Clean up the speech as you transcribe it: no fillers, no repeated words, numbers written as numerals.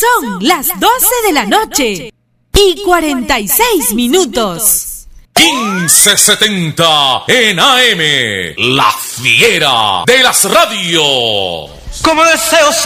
Son las 12 de la noche y 46 minutos. 1570 en AM, la fiera de las radios. Como deseo